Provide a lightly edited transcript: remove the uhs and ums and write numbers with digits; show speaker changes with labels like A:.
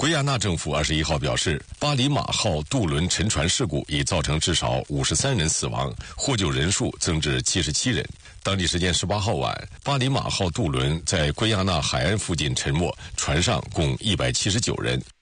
A: 圭亚那政府21号表示，巴里马号渡轮沉船事故已造成至少53人死亡，获救人数增至77人。当地时间18号晚，巴里马号渡轮在圭亚那海岸附近沉没，船上共179人。